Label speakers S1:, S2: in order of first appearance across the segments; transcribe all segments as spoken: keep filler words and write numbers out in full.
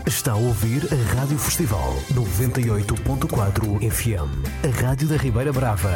S1: Está a ouvir a Rádio Festival noventa e oito ponto quatro F M, a Rádio da Ribeira Brava.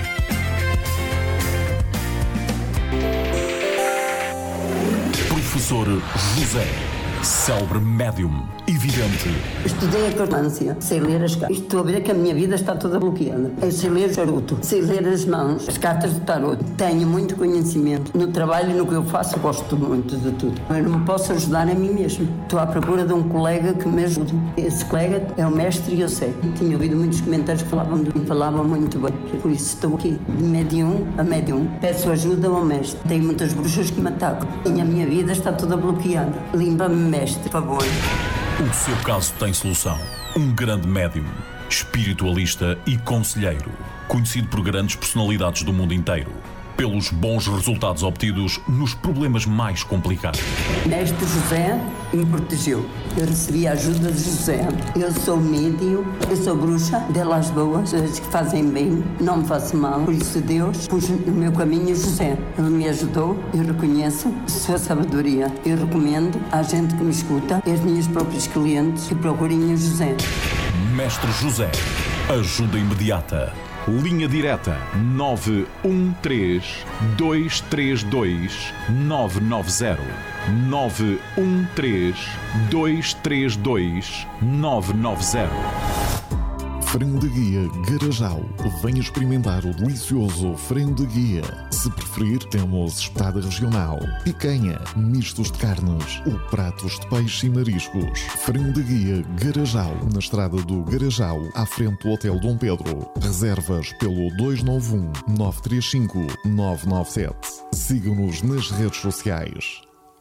S1: Professor José, célebre médium e vidente.
S2: Estudei a cartância, sei ler as cartas. Estou a ver que a minha vida está toda bloqueada. Eu sei ler o charuto, sei ler as mãos, as cartas do tarot. Tenho muito conhecimento. No trabalho e no que eu faço, gosto muito de tudo. Eu não me posso ajudar a mim mesmo. Estou à procura de um colega que me ajude. Esse colega é o mestre e eu sei. Tinha ouvido muitos comentários que falavam de mim, falavam muito bem. Por isso estou aqui, de médium a médium. Peço ajuda ao mestre. Tenho muitas bruxas que me atacam. E a minha vida está toda bloqueada. Limpa-me, mestre, por favor.
S1: O seu caso tem solução. Um grande médium, espiritualista e conselheiro, conhecido por grandes personalidades do mundo inteiro, pelos bons resultados obtidos nos problemas mais complicados.
S2: Mestre José me protegeu. Eu recebi a ajuda de José. Eu sou médium, eu sou bruxa, delas boas, as que fazem bem, não me faço mal. Por isso Deus pôs no meu caminho José. Ele me ajudou, eu reconheço sua sabedoria. Eu recomendo à gente que me escuta, às minhas próprias clientes, que procurem o José.
S1: Mestre José, ajuda imediata.
S3: Linha direta nove um três, dois três dois, nove nove zero. nove um três, dois três dois, nove nove zero.
S4: Frango de guia Garajal. Venha experimentar o delicioso frango de guia. Se preferir, temos espetada regional, picanha, mistos de carnes ou pratos de peixe e mariscos. Frango de guia Garajal, na estrada do Garajal, à frente do Hotel Dom Pedro. Reservas pelo dois nove um, nove três cinco, nove nove sete. Sigam-nos nas redes sociais.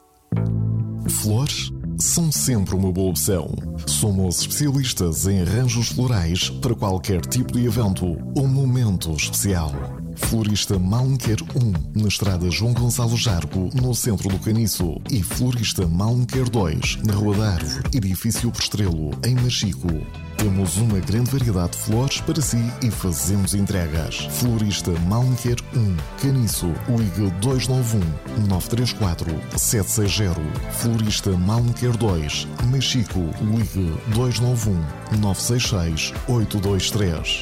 S4: Flores são sempre uma boa opção. Somos especialistas em arranjos florais para qualquer tipo de evento ou momento especial. Florista Malmquer um, na estrada João Gonçalo Jargo, no centro do Caniço. E Florista Malmquer dois, na Rua da Árvore, edifício Prestrelo, em Machico. Temos uma grande variedade de flores para si e fazemos entregas. Florista Malmquer um, Caniço, ligue dois nove um, nove três quatro, sete seis zero. Florista Malmquer dois, Machico, ligue dois nove um, nove seis seis, oito dois três.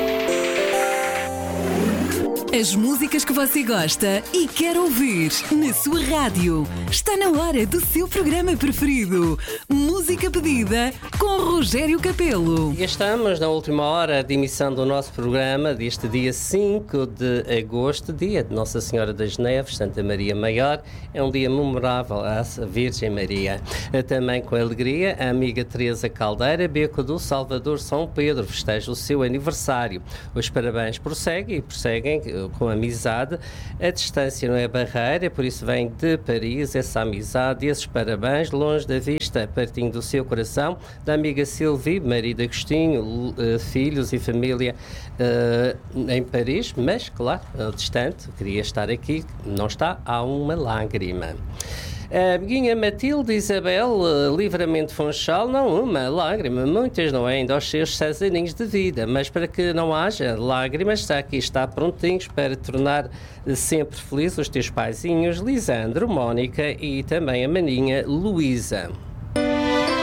S5: As músicas que você gosta e quer ouvir na sua rádio. Está na hora do seu programa preferido. Música pedida com Rogério Capelo.
S6: E estamos na última hora de emissão do nosso programa deste dia cinco de agosto, dia de Nossa Senhora das Neves, Santa Maria Maior. É um dia memorável à Virgem Maria. Também com alegria, a amiga Teresa Caldeira, Beco do Salvador São Pedro, festeja o seu aniversário. Os parabéns prosseguem e prosseguem com amizade. A distância não é barreira, por isso vem de Paris essa amizade, esses parabéns, longe da vista, partindo do seu coração, da amiga Silvia, marido Agostinho, filhos e família uh, em Paris, mas, claro, distante, queria estar aqui, não está, há uma lágrima. A amiguinha Matilde Isabel, uh, Livramento Funchal, não uma lágrima, muitas não é, ainda aos seus seis aninhos de vida, mas para que não haja lágrimas, está aqui, está prontinhos para tornar sempre felizes os teus paizinhos, Lisandro, Mónica e também a maninha Luísa.